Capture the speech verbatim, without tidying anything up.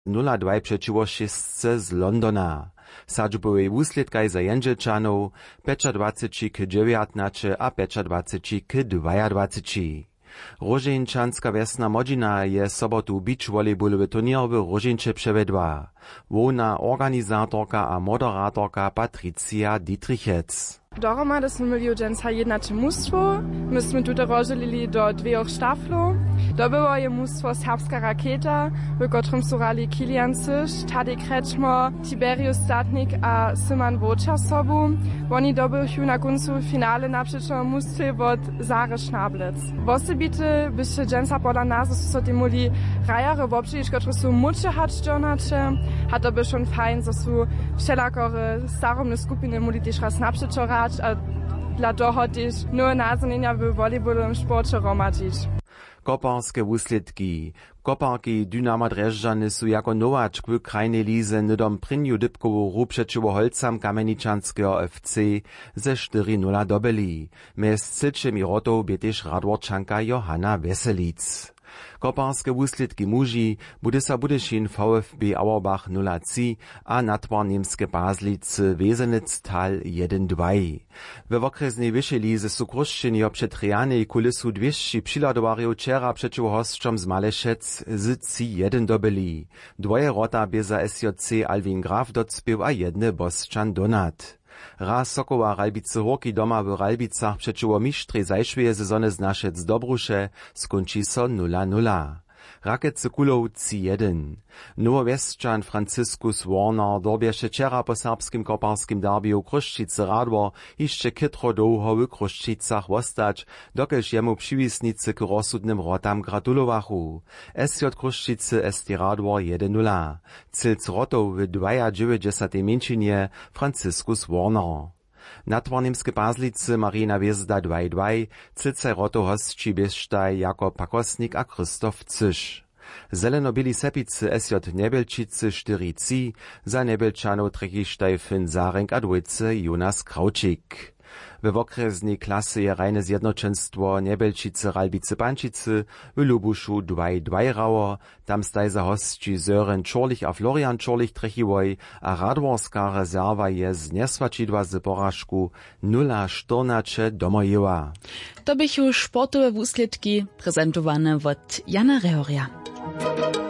nula dwa przeciwko szóstce z Londona. Sadźbowej wusledkaj za Jędrzeczanów dwadzieścia pięć k dziewiętnaście a dwadzieścia pięć k dwadzieścia. Rožeńčanska wesna Modzina je sobotu beach volejbolowy turnier w Rožeńče przevedła. Wona organizatorka a moderatorka Patricia Dietrichec. Dohromady smo mieli dżęca jednacze mustwo. Myśmy tutaj rozdzielili do dwóch sztaflów. To było je mustwo Serbska Rakieta, w którym surali Kilian Syš, Tadej Krečmo, Tiberius Zatnik a Simon Wojciech sobu. Oni dobyli na końcu finale naprzeciwko mustwie od Zary Schnablec. W osobity byście dżęca poda nas, że to muli rajary w obczyć, które są mucze hać dżonacze, a to by schon fajn, że są wszelakory staromne skupiny muli też raz naprzeciwko a dla toho też nowe nazwania w volejbolowym sporcie romadzić. Koparskie wusledki. Koparki Dynama Drježdžany su jako nowaczk w krajnej lize nydom prynju dybkowu hru przeciwko Holcam Kameničanského F C ze cztery nula dobili. Mez Cilčem i Rotov bě tež Radworčanka Johanna Veselic. Koparskie wusledki muži bude sa Budyšin VfB Auerbach nula tři a Natwar Niemskie Baslice Wesenec-Tal jeden dva. We okresnej wyższej lize su Kruščiny przed Trianej kulisu dwieście přiladowariów wczera przeciwko hosťom z Malešec z tři jeden dobili. Dwoje rota běza S J C Alvin Graf docpěł a jedne Bosčan Donat. Raz Sokoła Ralbice Horki doma w Ralbicach przeciwko mistrzej zajszłej sezony z Naszec Dobrusze skończy so nula nula. Raketce Kulow tři jeden. Nowowěstčan Franciscus Warner dorbješe wczera po serbskim koparskim derbiu Kruščice Radwor jeszcze kytro dłuho w Kruščicach wostać, dokelž jemu přiwisnicy k rozsudnym rotam gratulowachu. S J Kruščice S T Radwor jeden nula. Cilc rotov w dziewięćdziesiątej minčinie Franciscus Warner. Natwar Niemskie Baslice Marina Wiezda dva dva, Cilcaj rotov hostči běžtaj jako Pakosnik a Krzysztof Cyš. Zeleno-bili Sepice S J Nebelčice čtyři tři, za Nebelčanov trekištaj Finn Zarenk a dwójce Jonas Kraučik. We okresnej klasy je rajne zjednoczenstwo Nebelčice Ralbice Pančice w Lubuszu dva dva rało, tam staj za hostči Sören Čorlich a Florian Čorlich trechiwoj, a radworska rezerwa je z nesvačidła z porażku nula czternaście domojewa. To bychu sportowe wusledki prezentowane od Jana Rehoria.